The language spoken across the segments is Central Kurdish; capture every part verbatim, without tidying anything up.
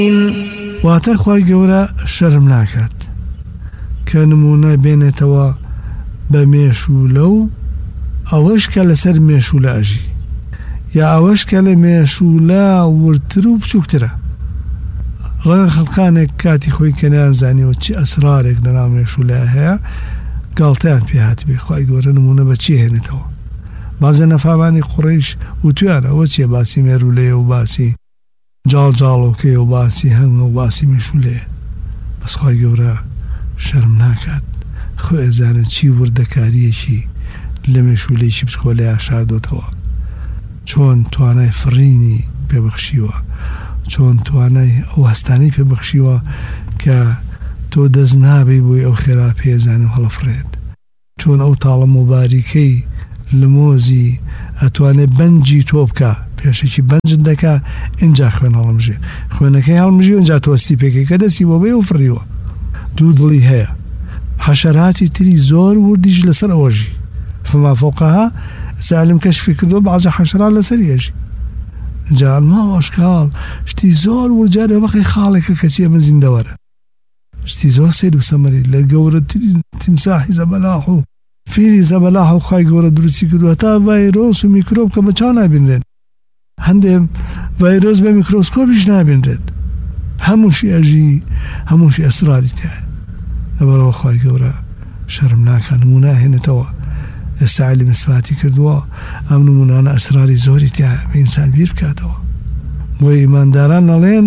واتە خوای گەورە شەرم ناکات کە نمونە بێنێتەوە بە مێشولە و ئەوەش کە لەسەر مێشولە ئەژی یا ئەوەش کە لە مێشولە ورتر و بچووکترە. ڕەنگە خەڵقانێک کاتی خۆی کە نازانیەوە چی ئەسرارێک لەناو مێشولە هەیە گاڵتەیان پێ هاتبێ خوای گەورە نمونە بە چی هێنێتەوە. بازە نەفامانی قوڕیش وتویان ئەوە چیە باسی مێرولەیە و باسی جاڵ جاڵۆکەیە و باسی هەنگە و باسی مێشولەیە. بەس خوای گەورە شەرم ناکات خۆ ئێزانە چی وردەکاریەکی لە مێشولەیەکی بچکۆلەیە شاردۆتەوە، چۆن توانای فڕینی پێبەخشیوە، چۆن توانای ئەو هەستانەی پێبەخشیوە کە تۆ دەست نابێ بۆی ئەو خێرا پێزانێ و هەڵەفڕێت، چۆن ئەو تاڵە مۆباریکەی لە مۆزی ئەتوانێت بەنجی تۆ بکە پێشێکی بەنجت دەکا ئینجا خوێن هەڵمژێ خوێنەکەی هەڵمژی و ئینجا تۆستی پێکەی کە دەستی بۆ بێ و فڕیوە. دوو دڵی هەیە، حەشەراتی تری زۆر وردیش لەسەر ئەوەژی فما فوقها سالم کەشفی کردو بەعزە حەشەرات لەسەر ئێژی. جا ما ئاشکال شتی زۆر ورجارە بەقی خاڵێکە کەچی ئەمە زیندەوەرە شتی زۆر سێر و سەمەری لە گەورەترین تیمساحی زەبەلاح و فیلی زەبەلاح و خوای گەورە دروستی کردووە تا ڤایرۆس و میکرۆب کە بە چاو نابینرێن. هەندێک ڤایرۆس بە میکرۆسکۆپیش نابینرێت، هەمووشی ئەژی هەمووشی ئەسراری تایە. لەبەرەوە خوای گەورە شەرم ناکە نمونە هێنێتەوە. ئێستا عیلم ئیسباتی کردووە ئەم نمونانە ئەسراری زۆری تایە بە ئینسان بیر بکاتەوە. بۆی ئیمانداران نەڵێن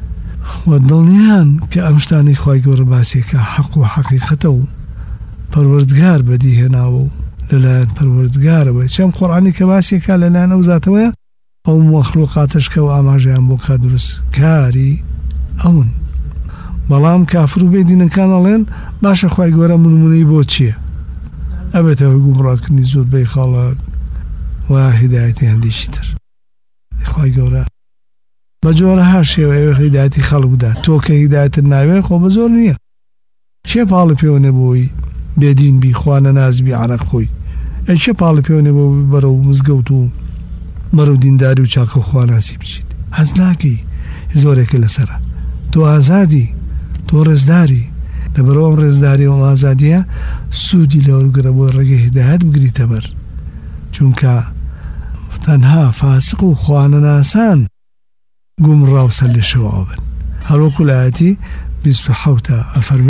وە دڵنیان کە ئەم شتانەی خوای گەورە باسێکە حەق و حەقیقەتە و پەروەردگار بەدی هێناوە و لەلایەن پەروەردگارەوە. چەم قورئانی کە باسێکە لەلایەن ئەو زاتەوەیە ئەو مەخلوقاتش کە و ئاماژەیان بۆ کا دروست کاری ئەون. بەڵام کافر و بێدینەکان ئەڵێن باشە خوای گەورە نمونەی بۆ چییە؟ ئەبێتەوە گومڕاکردنی زۆربەی خەڵک و هیدایەتی هەندێکی تر. خوای گەورە بە جۆرەها شێوە ئێوە هیدایەتی خەڵک بدات، تۆ کە هیدایەتت ناوێ خۆ بە زۆر نییە. چێ پاڵی پێوە نەبووی بێدین بی خوانە نازبی عەرەق خۆی؟ ئەی چێ پاڵی پێوە نەبووی بەرەو مزگەوت و بەرەو دینداری و چاکە خواناسی بچیت؟ هەز ناکەی زۆرێکە لەسەرە. تۆ ئازادی، تۆ ڕێزداری. لەبەرەوە ئەم ڕێزداری و ئازادیە سوودی لەوەرگرە بۆ ڕێگەی هیدایەت بگریتە بەر، چونکە تەنها فاسق و خوانەناسان گومڕاو سەر لێشەوە ئەبن. هەروەکو لە ئایەتی بیست و حەوتە ئەفەرمێ